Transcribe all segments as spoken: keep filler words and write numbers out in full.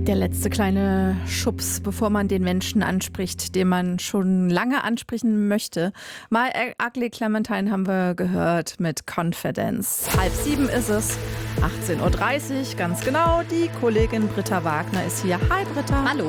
Der letzte kleine Schubs, bevor man den Menschen anspricht, den man schon lange ansprechen möchte. My Ugly Clementine haben wir gehört mit Confidence. Halb sieben ist es, achtzehn Uhr dreißig, ganz genau. Die Kollegin Britta Wagner ist hier. Hi Britta. Hallo.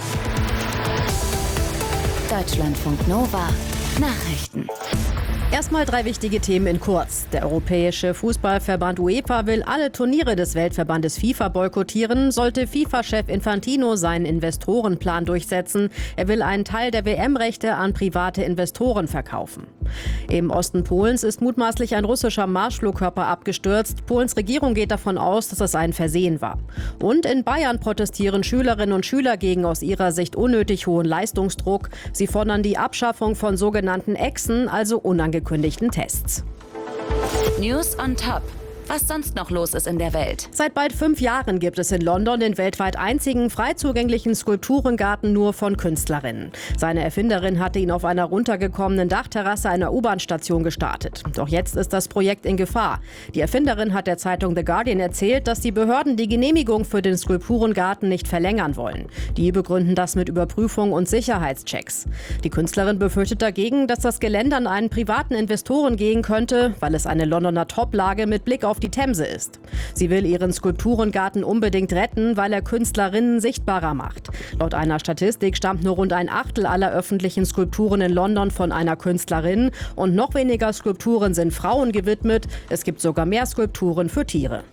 Deutschlandfunk Nova. Nachrichten. Erstmal drei wichtige Themen in kurz. Der Europäische Fußballverband UEFA will alle Turniere des Weltverbandes FIFA boykottieren, sollte FIFA-Chef Infantino seinen Investorenplan durchsetzen. Er will einen Teil der W M-Rechte an private Investoren verkaufen. Im Osten Polens ist mutmaßlich ein russischer Marschflugkörper abgestürzt. Polens Regierung geht davon aus, dass es ein Versehen war. Und in Bayern protestieren Schülerinnen und Schüler gegen aus ihrer Sicht unnötig hohen Leistungsdruck. Sie fordern die Abschaffung von sogenannten Exen, also unangekündigten Tests. News on Top. Was sonst noch los ist in der Welt. Seit bald fünf Jahren gibt es in London den weltweit einzigen frei zugänglichen Skulpturengarten nur von Künstlerinnen. Seine Erfinderin hatte ihn auf einer runtergekommenen Dachterrasse einer U-Bahn-Station gestartet. Doch jetzt ist das Projekt in Gefahr. Die Erfinderin hat der Zeitung The Guardian erzählt, dass die Behörden die Genehmigung für den Skulpturengarten nicht verlängern wollen. Die begründen das mit Überprüfung und Sicherheitschecks. Die Künstlerin befürchtet dagegen, dass das Gelände an einen privaten Investoren gehen könnte, weil es eine Londoner Toplage mit Blick auf die Themse ist. Sie will ihren Skulpturengarten unbedingt retten, weil er Künstlerinnen sichtbarer macht. Laut einer Statistik stammt nur rund ein Achtel aller öffentlichen Skulpturen in London von einer Künstlerin und noch weniger Skulpturen sind Frauen gewidmet. Es gibt sogar mehr Skulpturen für Tiere.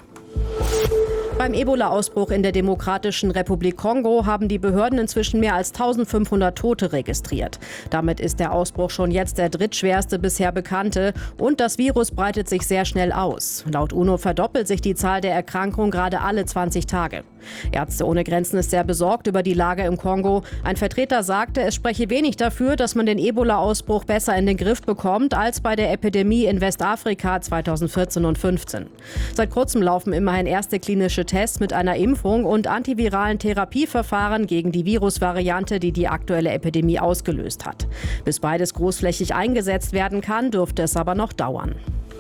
Beim Ebola-Ausbruch in der Demokratischen Republik Kongo haben die Behörden inzwischen mehr als eintausendfünfhundert Tote registriert. Damit ist der Ausbruch schon jetzt der drittschwerste bisher bekannte und das Virus breitet sich sehr schnell aus. Laut UNO verdoppelt sich die Zahl der Erkrankungen gerade alle zwanzig Tage. Ärzte ohne Grenzen ist sehr besorgt über die Lage im Kongo. Ein Vertreter sagte, es spreche wenig dafür, dass man den Ebola-Ausbruch besser in den Griff bekommt als bei der Epidemie in Westafrika zweitausendvierzehn und fünfzehn. Seit kurzem laufen immerhin erste klinische Tests mit einer Impfung und antiviralen Therapieverfahren gegen die Virusvariante, die die aktuelle Epidemie ausgelöst hat. Bis beides großflächig eingesetzt werden kann, dürfte es aber noch dauern.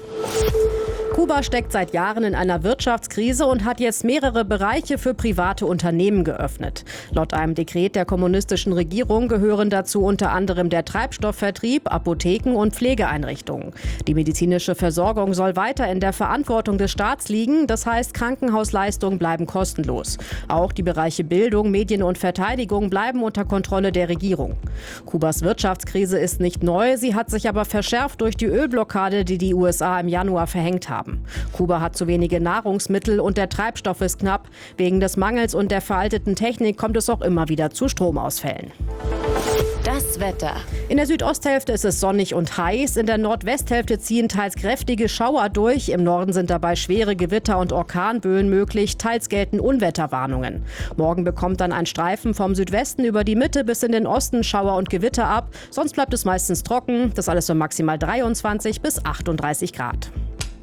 Kuba steckt seit Jahren in einer Wirtschaftskrise und hat jetzt mehrere Bereiche für private Unternehmen geöffnet. Laut einem Dekret der kommunistischen Regierung gehören dazu unter anderem der Treibstoffvertrieb, Apotheken und Pflegeeinrichtungen. Die medizinische Versorgung soll weiter in der Verantwortung des Staats liegen, das heißt Krankenhausleistungen bleiben kostenlos. Auch die Bereiche Bildung, Medien und Verteidigung bleiben unter Kontrolle der Regierung. Kubas Wirtschaftskrise ist nicht neu, sie hat sich aber verschärft durch die Ölblockade, die die U S A im Januar verhängt haben. Kuba hat zu wenige Nahrungsmittel und der Treibstoff ist knapp. Wegen des Mangels und der veralteten Technik kommt es auch immer wieder zu Stromausfällen. Das Wetter. In der Südosthälfte ist es sonnig und heiß. In der Nordwesthälfte ziehen teils kräftige Schauer durch. Im Norden sind dabei schwere Gewitter und Orkanböen möglich. Teils gelten Unwetterwarnungen. Morgen bekommt dann ein Streifen vom Südwesten über die Mitte bis in den Osten Schauer und Gewitter ab. Sonst bleibt es meistens trocken. Das alles für maximal dreiundzwanzig bis achtunddreißig Grad.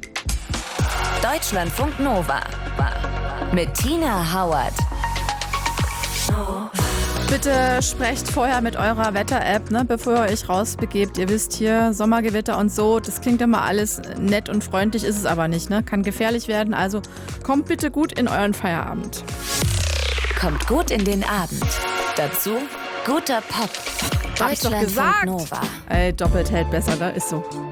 Deutschlandfunk Nova mit Tina Howard. Bitte sprecht vorher mit eurer Wetter-App, ne, bevor ihr euch rausbegebt. Ihr wisst hier, Sommergewitter und so, das klingt immer alles nett und freundlich, ist es aber nicht, ne? Kann gefährlich werden, also kommt bitte gut in euren Feierabend. Kommt gut in den Abend. Dazu guter Pop. Hab ich doch gesagt. Nova. Ey, doppelt hält besser, da ist so.